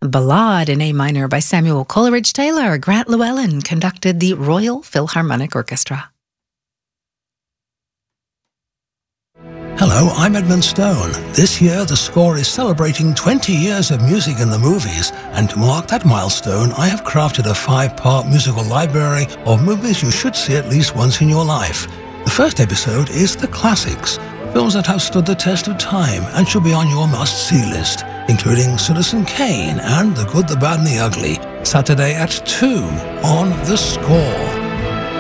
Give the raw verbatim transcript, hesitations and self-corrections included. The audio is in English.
Ballade in A minor by Samuel Coleridge-Taylor. Grant Llewellyn conducted the Royal Philharmonic Orchestra. Hello, I'm Edmund Stone. This year, the score is celebrating twenty years of music in the movies, and to mark that milestone, I have crafted a five-part musical library of movies you should see at least once in your life. The first episode is The Classics, films that have stood the test of time and should be on your must-see list, including Citizen Kane and The Good, the Bad and the Ugly, Saturday at two on The Score.